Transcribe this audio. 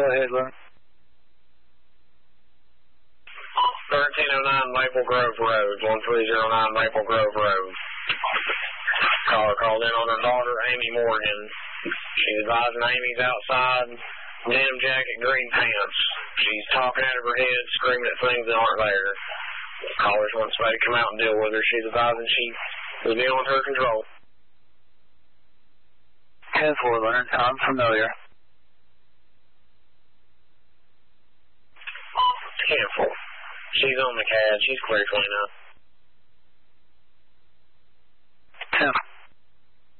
ahead, Leonard. 1309 Maple Grove Road, 1309 Maple Grove Road. Caller called in on her daughter, Amy Morgan. She's advising Amy's outside, denim jacket, green pants. She's talking out of her head, screaming at things that aren't there. Callers want somebody to come out and deal with her. She's advising she is beyond her control. 10-4, Leonard. I'm familiar. 10-4. She's on the CAD. She's clear 29. 10.